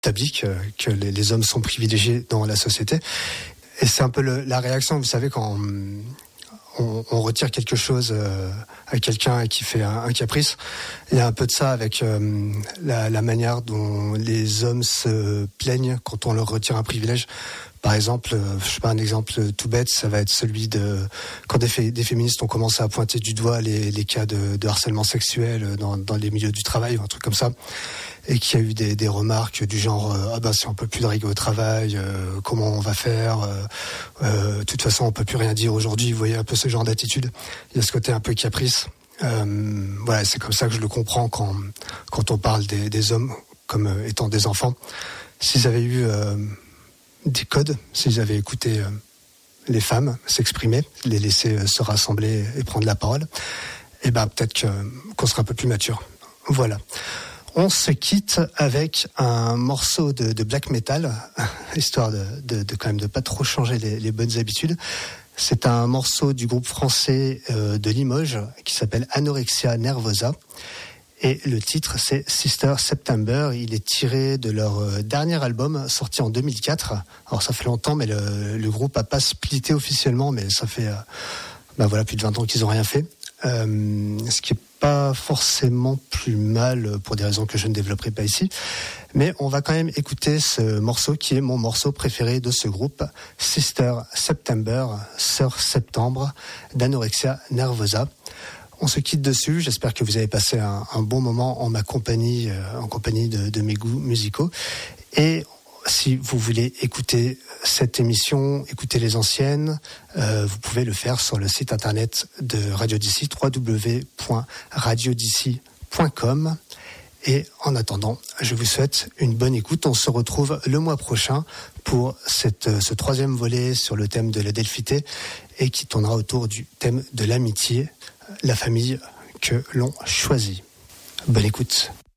établi que les hommes sont privilégiés dans la société. Et c'est un peu la réaction, vous savez, quand on retire quelque chose à quelqu'un qui fait un caprice. Il y a un peu de ça avec la manière dont les hommes se plaignent quand on leur retire un privilège. Par exemple, je sais pas, un exemple tout bête, ça va être celui de quand des féministes ont commencé à pointer du doigt les cas de harcèlement sexuel dans les milieux du travail ou un truc comme ça, et qu'il y a eu des remarques du genre si on peut plus draguer au travail, comment on va faire, de toute façon on peut plus rien dire aujourd'hui. Vous voyez un peu ce genre d'attitude. Il y a ce côté un peu caprice. Voilà, c'est comme ça que je le comprends quand on parle des hommes comme étant des enfants. S'ils avaient eu des codes, s'ils avaient écouté les femmes s'exprimer, les laisser se rassembler et prendre la parole, et peut-être qu'on sera un peu plus mature. Voilà. On se quitte avec un morceau de black metal, histoire de quand même de pas trop changer les bonnes habitudes. C'est un morceau du groupe français de Limoges qui s'appelle Anorexia Nervosa. Et le titre, c'est Sister September. Il est tiré de leur dernier album, sorti en 2004. Alors, ça fait longtemps, mais le groupe a pas splitté officiellement, mais ça fait plus de 20 ans qu'ils ont rien fait. Ce qui est pas forcément plus mal pour des raisons que je ne développerai pas ici. Mais on va quand même écouter ce morceau qui est mon morceau préféré de ce groupe, Sister September, Sœur Septembre, d'Anorexia Nervosa. On se quitte dessus. J'espère que vous avez passé un bon moment en ma compagnie, en compagnie de mes goûts musicaux. Et si vous voulez écouter cette émission, écouter les anciennes, vous pouvez le faire sur le site internet de Radio D'ici, www.radiodici.com. Et en attendant, je vous souhaite une bonne écoute. On se retrouve le mois prochain pour ce troisième volet sur le thème de la Delphité et qui tournera autour du thème de l'amitié, la famille que l'on choisit. Bonne écoute.